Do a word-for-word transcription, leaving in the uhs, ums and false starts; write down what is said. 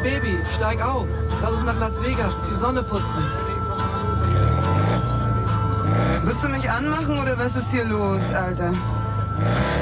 Baby, steig auf. Lass uns nach Las Vegas, die Sonne putzen. Wirst du mich anmachen oder was ist hier los, Alter?